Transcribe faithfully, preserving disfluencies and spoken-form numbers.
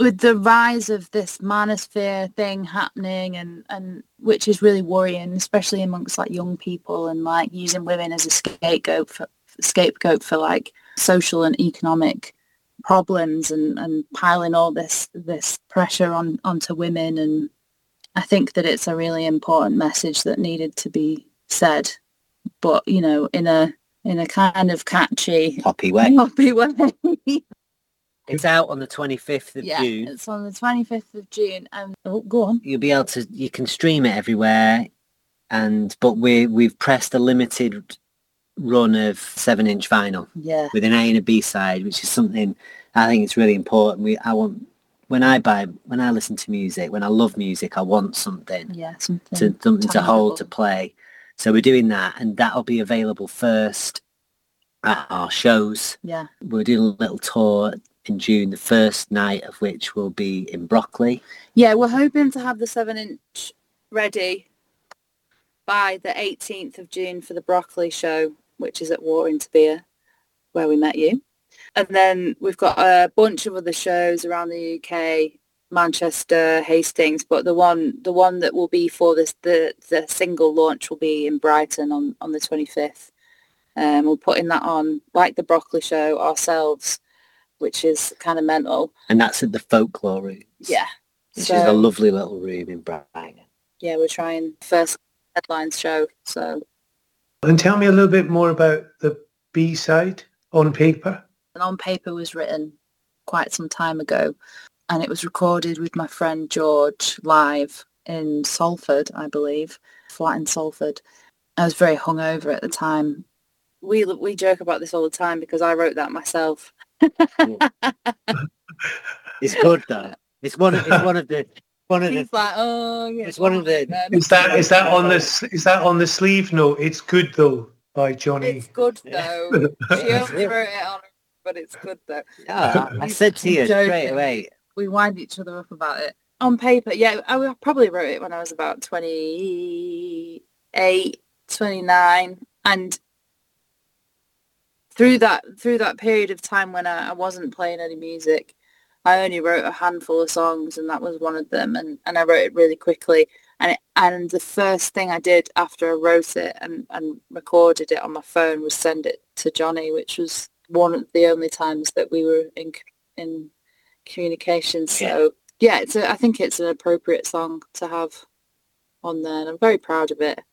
with the rise of this manosphere thing happening, and, and which is really worrying, especially amongst like young people, and like using women as a scapegoat for scapegoat for like social and economic problems, and, and piling all this this pressure on onto women. And I think that it's a really important message that needed to be said, but you know, in a in a kind of catchy, poppy way. Poppy way. It's out on the twenty-fifth of yeah, June. It's on the twenty-fifth of June. And oh, go on. You'll be able to. You can stream it everywhere, and but we we've pressed a limited run of seven inch vinyl. Yeah. With an A and a B side, which is something I think it's really important. We I want when I buy when I listen to music, when I love music, I want something. Yeah, something to something to hold, tangible. to play. So we're doing that, and that'll be available first at our shows. Yeah. We're doing a little tour in June, the first night of which will be in Brockley. Yeah, we're hoping to have the seven inch ready by the eighteenth of June for the Brockley show, which is at Watering to Beer, where we met you. And then we've got a bunch of other shows around the U K, Manchester, Hastings, but the one the one that will be for this the the single launch will be in Brighton on, on the twenty-fifth. Um, we're putting that on, like the Brockley show, ourselves, which is kind of mental. And that's at the Folklore Rooms. Yeah. Which so, is a lovely little room in Brighton. Yeah, we're trying first headlines show. So. And tell me a little bit more about the B-side, On Paper. And On Paper was written quite some time ago, and it was recorded with my friend George live in Salford, I believe, flat in Salford. I was very hungover at the time. We we joke about this all the time because I wrote that myself. It's good though. It's one of it's one of the one of He's the. like, oh yeah. It's one of the. Is that is that on the is that on the sleeve note? It's good though by Johnny. It's good though. She only wrote it on, but it's good though. Yeah, I said to you straight away. We wind each other up about it. On Paper, yeah, I probably wrote it when I was about twenty-eight, twenty-nine, and through that through that period of time when I, I wasn't playing any music, I only wrote a handful of songs, and that was one of them. And, and I wrote it really quickly. And it, and the first thing I did after I wrote it and, and recorded it on my phone was send it to Johnny, which was one of the only times that we were in in communication. So yeah, yeah it's a, I think it's an appropriate song to have on there, and I'm very proud of it.